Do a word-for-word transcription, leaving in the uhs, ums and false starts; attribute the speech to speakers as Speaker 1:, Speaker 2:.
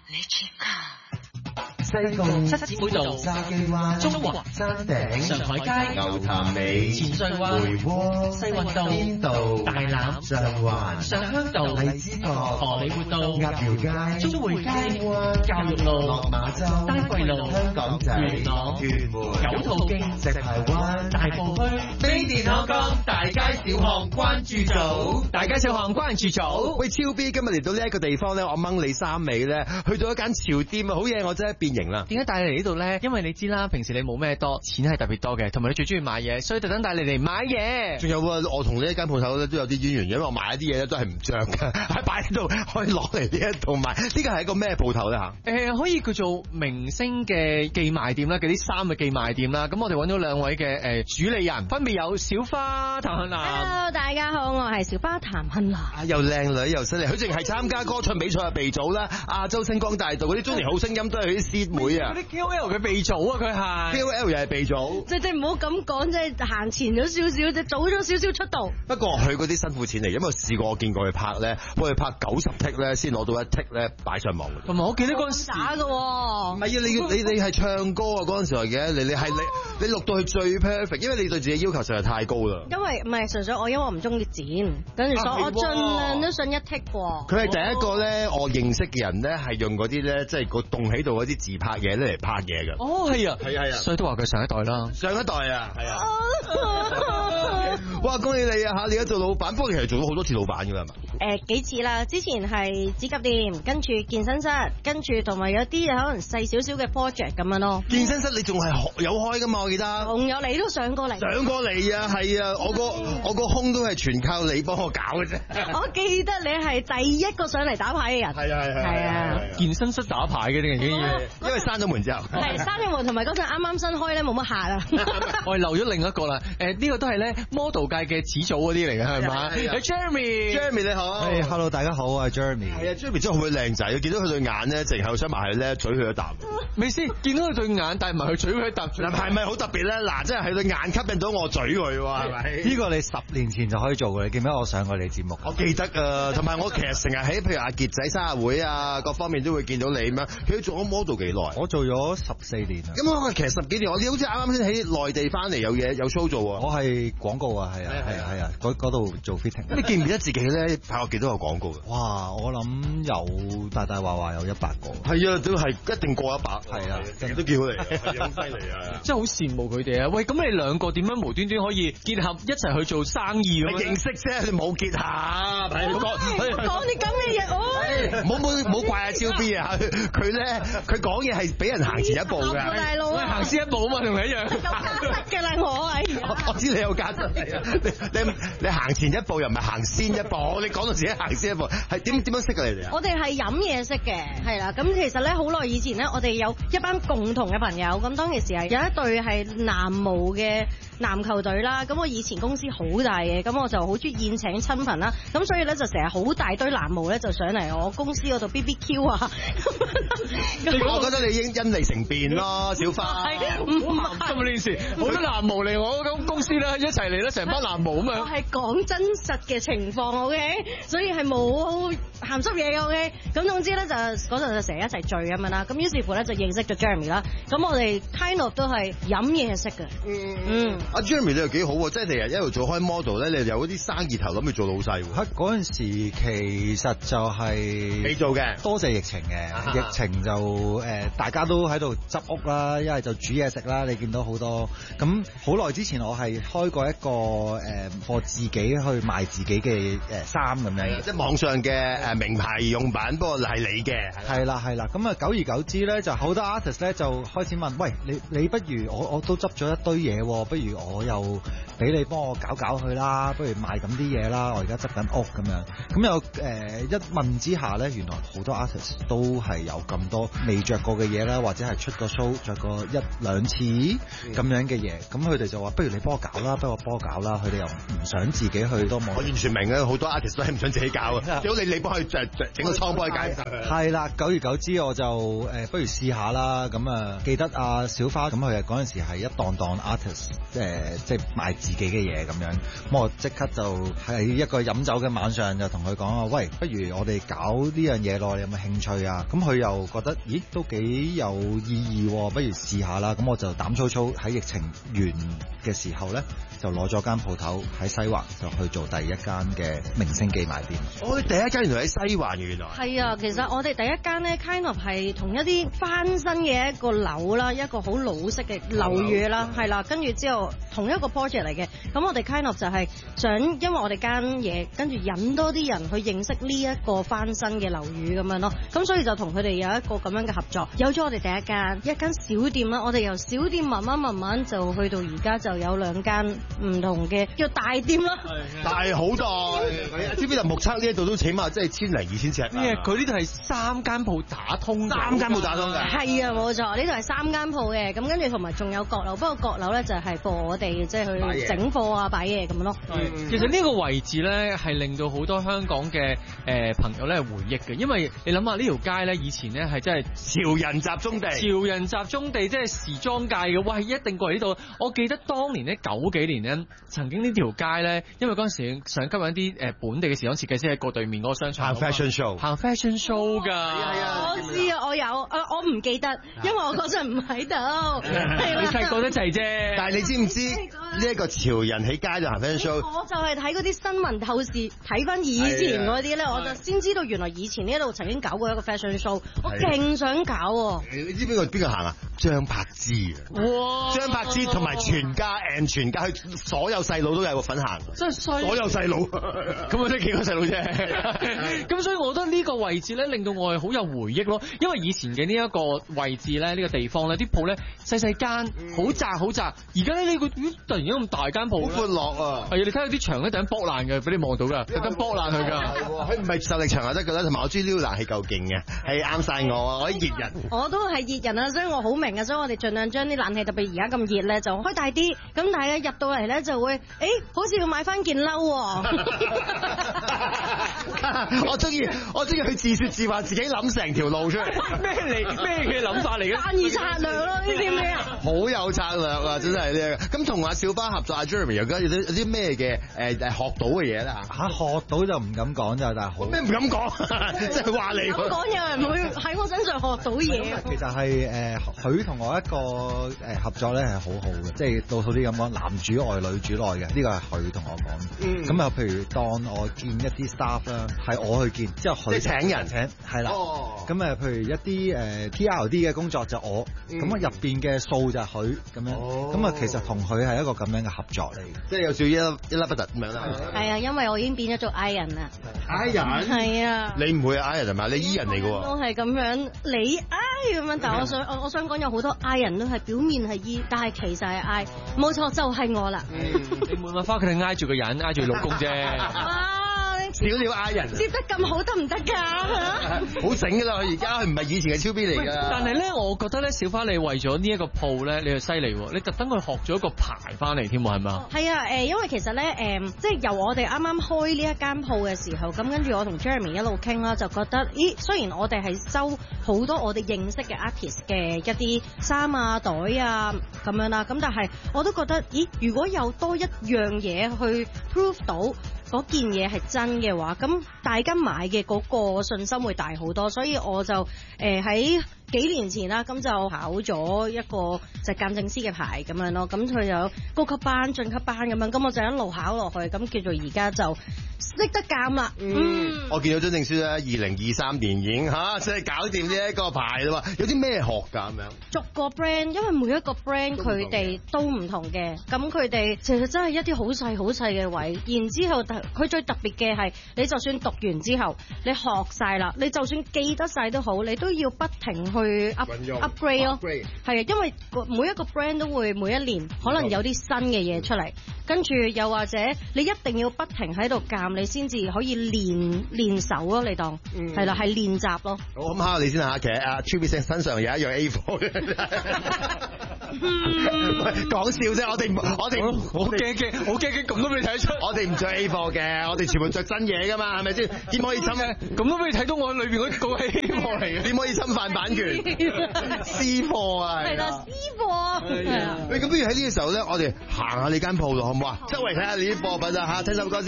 Speaker 1: 西貢
Speaker 2: 七姊妹道、
Speaker 1: 筲箕灣、
Speaker 2: 中華
Speaker 1: 山頂、
Speaker 2: 上海街、
Speaker 1: 牛潭尾、
Speaker 2: 前水灣、
Speaker 1: 梅窩、
Speaker 2: 西運道、
Speaker 1: 邊道、
Speaker 2: 大欖、
Speaker 1: 上環、
Speaker 2: 上鄉道、
Speaker 1: 荔枝角、
Speaker 2: 荷里活道、
Speaker 1: 鴨寮街、
Speaker 2: 中匯街、
Speaker 1: 灣、
Speaker 2: 教育路、
Speaker 1: 落馬洲、
Speaker 2: 丹桂路、
Speaker 1: 香港仔、
Speaker 2: 元朗、
Speaker 1: 屯門、
Speaker 2: 九肚徑、
Speaker 1: 石排灣、
Speaker 2: 大埔墟、
Speaker 1: 飛電香港大街小巷關注組，
Speaker 2: 大街小巷關注組。
Speaker 3: 喂，超 B 今日嚟到呢一個地方咧，我掹你衫尾咧，去到一間潮店啊，好嘢，我真係變形啦。
Speaker 2: 點解帶你嚟呢度咧？因為你知啦，平時你冇咩多，錢係特別多嘅，同埋你最中意買嘢，所以特登帶你嚟買嘢。
Speaker 3: 仲有啊，我同呢一間鋪頭咧都有啲淵源，因為我買一啲嘢咧都係唔着嘅，喺擺喺度可以攞嚟呢一度賣。呢個係一個咩鋪頭咧嚇？
Speaker 2: 誒、呃，可以叫做明星嘅寄賣店啦，嗰啲衫嘅寄賣店啦。咁我哋揾到兩位嘅誒、呃、主理人，分別有小花譚杏娜。
Speaker 4: Hello，大家好，我係小花譚杏娜。
Speaker 3: 啊，又靚女又犀利，佢淨係參加歌唱比賽嘅鼻祖啦，亞洲星光大道嗰啲中年好聲音都係佢啲師妹啊。
Speaker 2: 嗰啲 K O L 嘅鼻祖啊，佢係
Speaker 3: K O L 又係鼻祖。
Speaker 4: 即係唔好咁講，即係行前咗少少，即係早咗少少出道。
Speaker 3: 不過佢嗰啲辛苦錢嚟，因為我試過我見過佢拍咧，幫佢拍九十剔咧，先攞到一剔咧擺上網。
Speaker 2: 同埋我記得嗰陣時
Speaker 4: 打嘅喎。
Speaker 3: 唔係啊，你你你係唱歌啊嗰陣時嚟嘅，你你係你你錄到佢最 perfect，因為你對自己要求實在太高啦。
Speaker 4: 因為唔係純粹我因為我唔中意剪，跟住所以我盡量都信一剔喎。
Speaker 3: 佢係第一個咧，我認識嘅人咧係用嗰啲咧，即係個棟喺度嗰啲自拍嘢咧嚟拍嘢㗎。
Speaker 2: 哦，係啊，
Speaker 3: 係啊係啊，
Speaker 2: 所以都話佢上一代啦。
Speaker 3: 上一代啊，係啊。哇！恭喜你啊嚇！你而家做老闆，不過其實做咗好多次老闆㗎啦，係嘛？
Speaker 4: 誒幾次啦，之前係指甲店，跟住健身室，跟住同埋有啲可能細少少嘅 project 咁樣咯。
Speaker 3: 健身室你仲係有開㗎嘛？我記得。
Speaker 4: 仲有你都上過嚟。
Speaker 3: 上過嚟啊，係啊，我個我個胸都係全靠你幫我搞嘅啫。
Speaker 4: 我記得你係第一個上嚟打牌嘅人。
Speaker 3: 係啊係啊係啊！
Speaker 2: 健身室打牌嘅啲人，
Speaker 3: 因為閂咗門之後。
Speaker 4: 係閂咗門，同埋嗰陣啱啱新開咧，冇乜客啊。
Speaker 2: 我係漏咗另一個啦。誒呢個都係咧 model 界嘅始祖嗰啲嚟嘅係嘛？係 Jeremy，Jeremy
Speaker 3: 你好。
Speaker 5: 係 Hello， 大家好，我係 Jeremy。
Speaker 3: 係啊 ，Jeremy 真係好鬼靚仔，見到佢對眼咧，淨係想埋去咧嘴佢一啖。
Speaker 2: 未先見到佢對眼，但係唔係佢嘴佢一啖。
Speaker 3: 嗱係咪好特別咧？嗱，真係係對眼吸引到我嘴佢喎，係咪？
Speaker 5: 呢個你十年前就可以做嘅，你記唔記得我上過你節目？
Speaker 3: 我記得啊，同埋我其實成日喺譬如阿傑仔生日會啊，各方面都會見到你咁樣。佢做咗 model 幾耐？
Speaker 5: 我做咗十四年啦。
Speaker 3: 咁我其實十幾年，我哋好似啱啱先喺內地翻嚟有嘢有 show 做喎。
Speaker 5: 我係廣告啊，係啊係啊係啊，嗰度做 fitting。
Speaker 3: 你記唔記得自己咧拍過幾多個廣告嘅？
Speaker 5: 哇！我諗有大大話話有一百個。
Speaker 3: 係啊，都係一定過一百。
Speaker 5: 係啊，
Speaker 3: 成日都叫嚟，好犀利啊！
Speaker 2: 真係好羨慕佢哋啊！喂，咁你兩個點樣無端端可以結合一齊去做生意咁樣？
Speaker 3: 認識啫，你冇結合。
Speaker 4: 講啲咁嘅嘢，我
Speaker 3: 冇冇冇怪阿超 B 啊！佢咧佢講嘢係俾人行前一步㗎。
Speaker 4: 大佬啊，
Speaker 2: 行先一步啊嘛，同你一樣。
Speaker 4: 有家室嘅啦，我係。
Speaker 3: 我知你有家室嚟啊！你你你行前一步又唔係行先一步，你講到自己行先一步，係點點樣識㗎你哋啊？
Speaker 4: 我哋係飲嘢識嘅，係啦。咁其實咧好耐以前咧，我哋有一班共同嘅朋友，咁當其時係有一隊係男模嘅籃球隊啦。咁我以前公司好大嘅，咁我就好中意宴請親朋啦。咁所以咧就成日好大堆男模咧就上嚟我公司嗰度 B B Q 啊。
Speaker 3: 我覺得你應因利成便咯，小花。
Speaker 4: 係唔係
Speaker 2: 咁呢件事，好多男模嚟我咁公司啦，一齊嚟啦，成班男模啊嘛。
Speaker 4: 我係講真實嘅情況 ，OK， 所以係冇鹹濕嘢嘅 ，OK。咁總之咧就嗰陣就成日一齊聚咁樣啦。咁於是乎咧就認識咗 Jeremy 啦。咁我哋 kind of 都係飲嘢識嘅。嗯嗯。
Speaker 3: 阿 Jeremy 你又幾好喎，即係你日一路做開 model 咧，你有嗰啲生意頭諗住做老細喎。
Speaker 5: 喺嗰陣時其實就係
Speaker 3: 你做嘅，
Speaker 5: 多謝疫情嘅。啊、疫情就誒、呃、大家都喺度執屋啦，一係就煮嘢食啦。你見到好多咁好耐之前，我係開過一個誒貨、呃、自己去賣自己嘅誒衫咁樣，
Speaker 3: 即係網上嘅誒名牌用品，不過係你嘅。
Speaker 5: 係啦係啦，咁啊久而久之咧，就好多 artist 咧就開始問，喂，你你不如我我都執咗一堆嘢，不如我又俾你幫我搞搞佢啦，不如賣咁啲嘢啦，我而家執緊屋咁樣。咁有誒、呃、一問之下咧，原來好多 artist 都係有咁多未着過嘅嘢啦，或者係出個 show 着過一兩次咁樣嘅嘢，咁佢哋就話不如你幫我搞啦，不如我幫我搞啦，佢哋又唔想自己去多網。
Speaker 3: 我完全明啊，好多 artist 都係唔想自己搞啊，如果你你幫佢着整個倉幫佢解。
Speaker 5: 係啦，久而久之我就誒、呃、不如試下啦，咁啊記得阿小花咁佢嗰陣時係一檔檔 artist 誒、呃、 呃、即係賣自己嘅嘢咁樣。咁我即刻就喺一個飲酒嘅晚上就同佢講啊，喂，不如我哋搞呢樣嘢咯，你有冇興趣啊？咁佢又覺得，咦，都幾有意義喎，不如試下啦。咁我就膽粗粗喺疫情完嘅時候咧，就攞咗間鋪頭喺西環，就去做第一間嘅明星寄賣店。
Speaker 3: 我哋第一間原來喺西環，原來
Speaker 4: 係啊，其實我哋第一間咧 kind of 係同一啲翻新嘅一個樓啦，一個好老式嘅樓宇啦，係啦，跟住之後同一個 project 嚟嘅。咁我哋 kind of 就係想，因為我哋間嘢跟住引多啲人去認識呢一個翻新嘅樓宇咁樣咯。咁所以就同佢哋有一個咁樣嘅合作，有咗我哋第一間一間小店啦。我哋由小店慢慢慢慢就去到而家就有兩間唔同嘅叫大店啦。
Speaker 3: 大好大，知唔知就目測呢一度都起碼即係千零二千尺。
Speaker 2: 咩？佢呢度係三間鋪打通，
Speaker 3: 三間鋪打通㗎。
Speaker 4: 係啊，冇錯，呢度係三間鋪嘅。咁跟住同埋仲有閣樓，不過閣樓咧就係幫我哋即係去整貨啊、擺嘢咁樣咯。
Speaker 2: 其實呢個位置咧係令到好多香港嘅誒朋友咧回憶嘅，因為你諗下呢條街咧以前咧係真係
Speaker 3: 潮人集中地，
Speaker 2: 潮人集中地即係時裝界嘅，喂，一定過嚟呢度。我記得當年咧九幾年咧，曾經呢條街咧，因為嗰陣時想吸引啲誒本地嘅時裝設計師喺過對面嗰個商場
Speaker 3: 行 fashion show，
Speaker 2: 行 fashion show 㗎。
Speaker 3: 係啊，
Speaker 4: 我知啊，我有，誒我唔記得，因為我嗰陣唔喺度。
Speaker 2: 你細個得滯啫。
Speaker 3: 但係你知唔知呢一個潮人喺街度行 fashion show？
Speaker 4: 我就係睇嗰啲新聞透視，睇翻以前嗰啲咧，我就先知道原來以前呢度曾經搞過一個 fashion show，我勁想搞喎。
Speaker 3: 你知邊個邊個行啊？張柏芝啊！哇！張柏芝同埋全家 and 全家，佢所有細佬都有個份行，
Speaker 2: 真係衰。
Speaker 3: 所有細佬，
Speaker 2: 咁我得幾個細佬啫。咁所以我覺得呢個位置咧，令到我係好有回憶咯。因為以前嘅呢一個位置咧，呢、呢個地方咧，啲鋪咧細細間，好窄好窄。而家咧呢個突然間咁大間鋪，
Speaker 3: 好闊落啊！
Speaker 2: 係啊，你睇下啲牆咧，突然間剝爛嘅，俾你望到㗎，特登剝爛佢㗎。
Speaker 3: 佢唔係受力牆就得㗎啦，同埋我中意撩冷氣夠勁嘅，係啱晒我啊！我啲熱人，
Speaker 4: 我都係熱人啊，所以我好明啊，所以我哋盡量將啲冷氣，特別而家咁熱咧，就開大啲。咁大家入到嚟咧就會，誒、欸，好似要買翻件褸喎。
Speaker 3: 我中意，我中意佢自説自話，自己諗成條路出嚟。
Speaker 2: 咩嚟？咩嘅諗法嚟嘅？
Speaker 4: 生意策略咯，呢啲咩啊？
Speaker 3: 好有策略啊！真係呢個。咁同阿小巴合作，阿 Jeremy 有啲有啲咩嘅誒誒學到嘅嘢咧嚇？
Speaker 5: 嚇學到就唔敢講咋，但係好
Speaker 3: 咩唔敢講，即係話你。
Speaker 4: 咁講有人會喺我身上學到嘢。
Speaker 5: 其實係誒佢同我一個誒合作咧係好好嘅，即係到數啲咁講，男主外女主內嘅，呢個係佢同我講。嗯。咁啊，譬如當我見一啲 staff 啦，係我去見，之後佢
Speaker 3: 即係請人
Speaker 5: 請係啦。
Speaker 3: 哦。咁
Speaker 5: 啊，譬如一啲誒 P R D 嘅工作就我，咁啊入邊嘅數就係佢咁樣。哦。咁啊，其實同佢係一個咁樣嘅合作嚟嘅，
Speaker 3: 即係有少一粒一粒不突咁樣啦。
Speaker 4: 係啊，因為我已經變咗做 I 人啦。
Speaker 3: I 人
Speaker 4: 係啊。
Speaker 3: 你唔會 I 人係嘛？你 E 人嚟嘅喎。
Speaker 4: 都係咁樣，你 I 咁樣，但係我想我我想講有好多 I 人都係表面係 E，但係其實係 I，冇錯就係我啦。
Speaker 2: 嗯、你每晚翻屋企挨住個人，挨住老公啫。
Speaker 3: 少了嗌人，
Speaker 4: 接得咁好得唔得㗎？
Speaker 3: 好醒㗎啦！佢而家佢唔係以前嘅超 B 嚟㗎。
Speaker 2: 但係咧，我覺得咧，小花你為咗呢一個鋪咧，你係犀利喎！你特登去學咗一個牌翻嚟添喎，係嘛？
Speaker 4: 係啊，誒，因為其實咧，誒，即係由我哋啱啱開呢一間鋪嘅時候，咁跟住我同 Jeremy 一路傾啦，就覺得，咦，雖然我哋係收好多我哋認識嘅 artist 嘅一啲衫啊、袋啊咁樣啦，咁但係我都覺得，咦，如果有多一樣嘢去 prove 到嗰件嘢係真嘅話，咁大家買嘅嗰個信心會大好多，所以我就誒喺、呃、幾年前啦，咁就考咗一個就鑑證師嘅牌咁樣咯，咁佢有高級班、進級班咁樣，咁我就一路考落去，咁叫做而家就識得鑑啦。嗯，嗯
Speaker 3: 我見到張證書咧，二零二三年已經嚇，即係搞掂呢一個牌啦喎，有啲咩學㗎咁樣？
Speaker 4: 逐個 brand，因為每一個 brand 佢哋都唔同嘅，咁佢哋其實真係一啲好細好細嘅位，然之後佢最特別嘅係，你就算讀完之後，你學晒啦，你就算記得晒都好，你都要不停去 up upgrade 咯。係啊，因為每一個 brand 都會每一年可能有啲新嘅嘢出嚟，跟住又或者你一定要不停喺度鑑，你先至可以練練手咯。你當係啦，係練習咯。
Speaker 3: 好，咁考下你先嚇，其實阿 Tribute 身上有一樣 A 貨嘅。 講笑啫，我哋我哋
Speaker 2: 好驚驚，好驚驚，咁都俾你睇得出。
Speaker 3: 我哋唔着 A 貨嘅，我哋全部着真嘢噶嘛，係咪先？點可以侵？
Speaker 2: 咁都俾你睇到我裏邊嗰個 A 貨嚟嘅，
Speaker 3: 點可以侵犯版權？私貨啊！
Speaker 4: 係啦，私貨。係啊。
Speaker 3: 喂，咁不如喺呢個時候咧，我哋行下你間鋪度好唔好啊？周圍睇下你啲貨品啊嚇，聽首歌先。